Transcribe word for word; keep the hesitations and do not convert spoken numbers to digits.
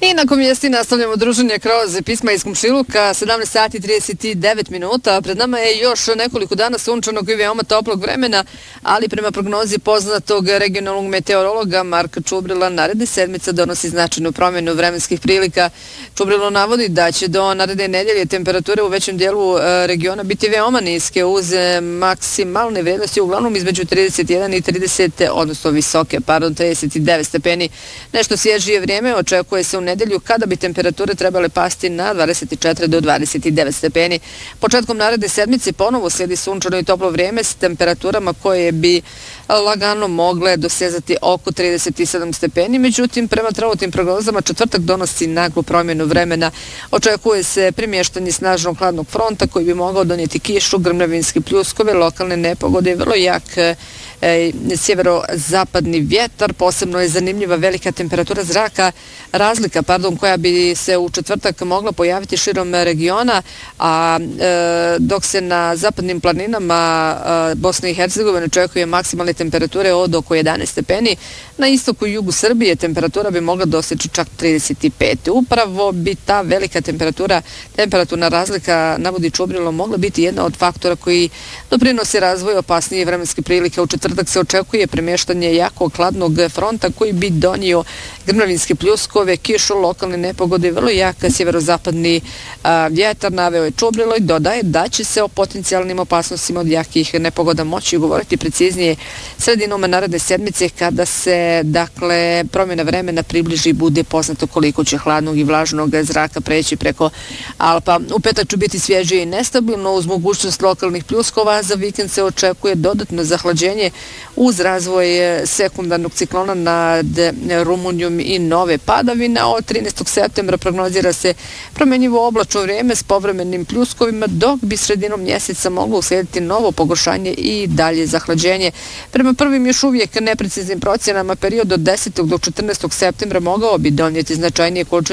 I nakon vijesti nastavljamo druženje kroz pisma iz komšiluka, sedamnaest sati i trideset devet minuta. Pred nama je još nekoliko dana sunčanog i veoma toplog vremena, ali prema prognozi poznatog regionalnog meteorologa Marka Čubrila, naredne sedmice donosi značajnu promjenu vremenskih prilika. Čubrilo navodi da će do naredne nedelje temperature u većem dijelu regiona biti veoma niske, uz maksimalne vrijednosti uglavnom između trideset jedan i trideset, odnosno visoke, pardon, trideset devet stepeni. Nešto svježije vrijeme očekuje se u nedelju kada bi temperature trebale pasti na dvadeset četiri do dvadeset devet stepeni. Početkom naredne sedmice ponovo slijedi sunčano i toplo vrijeme s temperaturama koje bi lagano mogle dosezati oko trideset sedam stepeni. Međutim, prema trenutnim prognozama četvrtak donosi naglu promjenu vremena. Očekuje se premještanje snažnog hladnog fronta koji bi mogao donijeti kišu, grmljavinske pljuskove, lokalne nepogode i vrlo jak E, sjeverozapadni vjetar. Posebno je zanimljiva velika temperatura zraka, razlika pardon, koja bi se u četvrtak mogla pojaviti širom regiona, a e, dok se na zapadnim planinama e, Bosne i Hercegovine očekuje maksimalne temperature od oko jedanaest stepeni, na istoku i jugu Srbije temperatura bi mogla doseći čak trideset pet. Upravo bi ta velika temperatura, temperaturna razlika, navodi Čubrilo, mogla biti jedna od faktora koji doprinosi razvoju opasnije vremenske prilike. U četvrtak se očekuje premještanje jakog hladnog fronta koji bi donio grmljavinske pljuskove, kišu, lokalne nepogode, vrlo jak sjeverozapadni a, vjetar, naveo je Čubrilo i dodaje da će se o potencijalnim opasnostima od jakih nepogoda moći govoriti preciznije sredinom naredne sedmice kada se, dakle, promjena vremena približi i bude poznato koliko će hladnog i vlažnog zraka preći preko Alpa. U petak će biti svježije i nestabilno uz mogućnost lokalnih pljuskova. Za vikend se očekuje dodatno zahlađenje uz razvoj sekundarnog ciklona nad Rumunijom i nove padavine. Od trinaestog septembra prognozira se promjenjivo oblačno vrijeme s povremenim pljuskovima, dok bi sredinom mjeseca moglo uslijediti novo pogoršanje i dalje zahlađenje. Prema prvim još uvijek nepreciznim procjenama, period od desetog do četrnaestog septembra mogao bi donijeti značajnije količine